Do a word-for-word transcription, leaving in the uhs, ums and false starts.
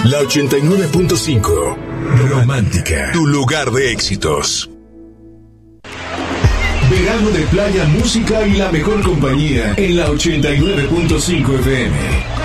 La ochenta y nueve punto cinco. Romántica, tu lugar de éxitos. Verano de playa, música y la mejor compañía en la ochenta y nueve punto cinco F M.